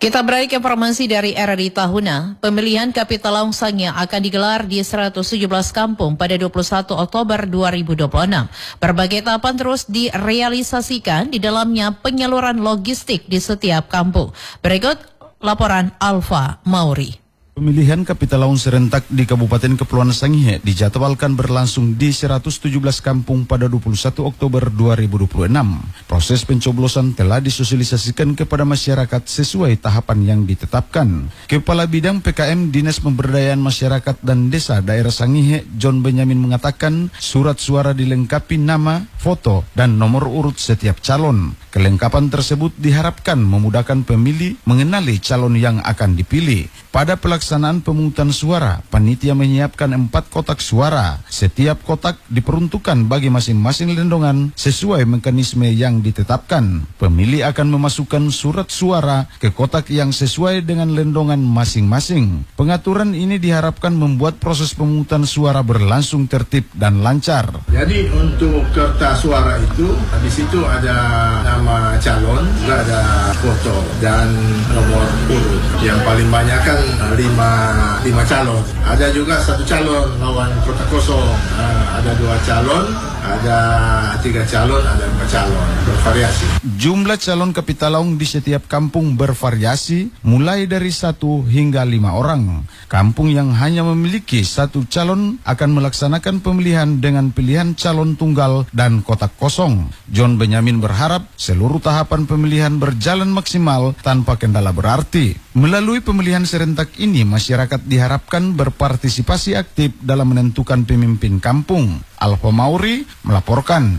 Kita beralih ke informasi dari RRI Tahuna. Pemilihan Kapital Longsang yang akan digelar di 117 kampung pada 21 Oktober 2026. Berbagai tahapan terus direalisasikan, di dalamnya penyaluran logistik di setiap kampung. Berikut laporan Alfa Mauri. Pemilihan Kapital Laung serentak di Kabupaten Kepulauan Sangihe dijadwalkan berlangsung di 117 kampung pada 21 Oktober 2026. Proses pencoblosan telah disosialisasikan kepada masyarakat sesuai tahapan yang ditetapkan. Kepala Bidang PKM Dinas Pemberdayaan Masyarakat dan Desa Daerah Sangihe, John Benyamin, mengatakan surat suara dilengkapi nama, foto, dan nomor urut setiap calon. Kelengkapan tersebut diharapkan memudahkan pemilih mengenali calon yang akan dipilih. Pada pelaksanaan pemungutan suara, panitia menyiapkan 4 kotak suara. Setiap kotak diperuntukkan bagi masing-masing lendongan sesuai mekanisme yang ditetapkan. Pemilih akan memasukkan surat suara ke kotak yang sesuai dengan lendongan masing-masing. Pengaturan ini diharapkan membuat proses pemungutan suara berlangsung tertib dan lancar. Jadi untuk kertas suara itu, di situ ada nama calon, juga ada foto dan nomor urut. Yang paling banyak kan 5 calon. Ada juga 1 calon lawan kotak kosong. Ada 2 calon, ada 3 calon, ada 4 calon, bervariasi. Jumlah calon Kapital Laung di setiap kampung bervariasi, mulai dari 1 hingga 5 orang. Kampung yang hanya memiliki 1 calon akan melaksanakan pemilihan dengan pilihan calon tunggal dan kotak kosong. John Benyamin berharap seluruh tahapan pemilihan berjalan maksimal tanpa kendala berarti. Melalui pemilihan serentak ini, masyarakat diharapkan berpartisipasi aktif dalam menentukan pemimpin kampung. Alfa Mauri melaporkan.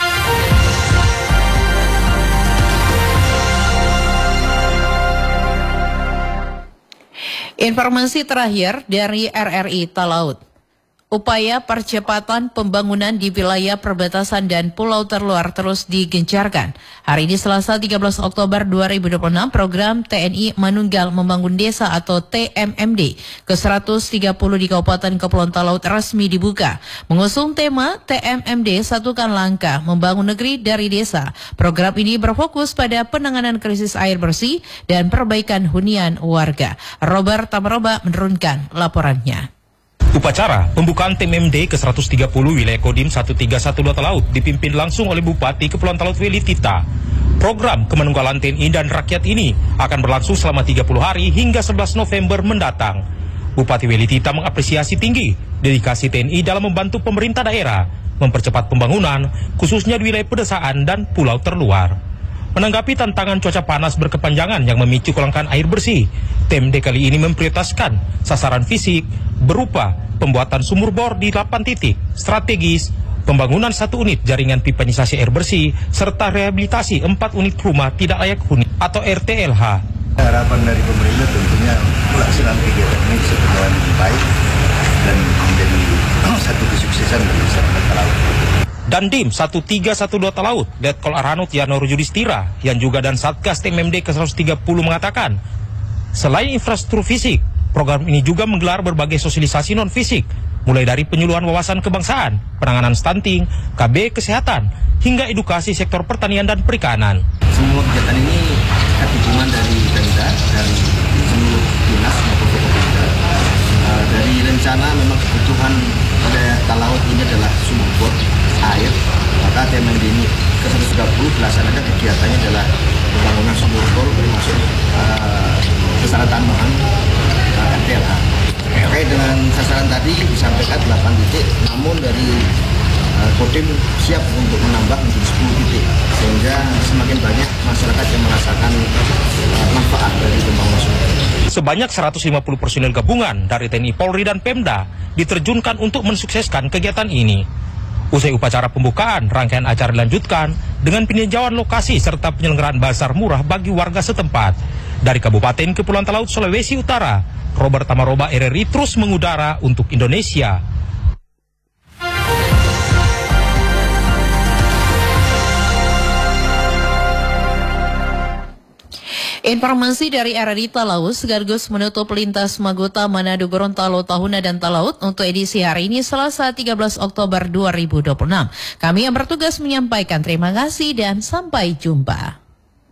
Informasi terakhir dari RRI Talaut. Upaya percepatan pembangunan di wilayah perbatasan dan pulau terluar terus digencarkan. Hari ini Selasa 13 Oktober 2026, program TNI Manunggal Membangun Desa atau TMMD ke-130 di Kabupaten Kepulauan Talaut resmi dibuka. Mengusung tema TMMD Satukan Langkah Membangun Negeri dari Desa. Program ini berfokus pada penanganan krisis air bersih dan perbaikan hunian warga. Robert Tamaroba menurunkan laporannya. Upacara pembukaan TMMD ke-130 wilayah Kodim 1312 Talaut dipimpin langsung oleh Bupati Kepulauan Talaut Weli Tita. Program kemanunggalan TNI dan rakyat ini akan berlangsung selama 30 hari hingga 11 November mendatang. Bupati Weli Tita mengapresiasi tinggi dedikasi TNI dalam membantu pemerintah daerah mempercepat pembangunan, khususnya di wilayah pedesaan dan pulau terluar. Menanggapi tantangan cuaca panas berkepanjangan yang memicu kelangkaan air bersih, TMD kali ini memprioritaskan sasaran fisik berupa pembuatan sumur bor di 8 titik strategis, pembangunan 1 unit jaringan pipanisasi air bersih, serta rehabilitasi 4 unit rumah tidak layak huni atau RTLH. Harapan dari pemerintah tentunya pelaksanaan kegiatan ini bisa berjalan lebih baik dan menjadi satu kesuksesan bagi masyarakat Talaut. Dandim 1312 Talaut, Letkol Arhanud Yanor Yudhistira yang juga dan Satgas TMMD ke-130 mengatakan, selain infrastruktur fisik, program ini juga menggelar berbagai sosialisasi non-fisik, mulai dari penyuluhan wawasan kebangsaan, penanganan stunting, KB kesehatan, hingga edukasi sektor pertanian dan perikanan. Semua kegiatan ini dukungan dari Pemda, dari seluruh dinas maupun pemerintah. Dari rencana memang kebutuhan pada Talaut ini adalah sumur bor air, maka TMMD ini ke-130 dilaksanakan kegiatannya adalah pembangunan sumur bor termasuk besaran tambahan RTLH. Terkait dengan sasaran tadi disampaikan 8 titik, namun dari Kodim siap untuk menambah menjadi 10 titik sehingga semakin banyak masyarakat yang merasakan manfaat dari pembangunan sumur. Sebanyak 150 personil gabungan dari TNI Polri dan Pemda diterjunkan untuk mensukseskan kegiatan ini. Usai upacara pembukaan, rangkaian acara dilanjutkan dengan peninjauan lokasi serta penyelenggaraan bazar murah bagi warga setempat. Dari Kabupaten Kepulauan Talaut, Sulawesi Utara, Robert Tamaroba, RRI terus mengudara untuk Indonesia. Informasi dari RRI Talaut sekaligus menutup lintas Magota, Manado, Gorontalo, Tahuna, dan Talaut untuk edisi hari ini Selasa 13 Oktober 2026. Kami yang bertugas menyampaikan terima kasih dan sampai jumpa.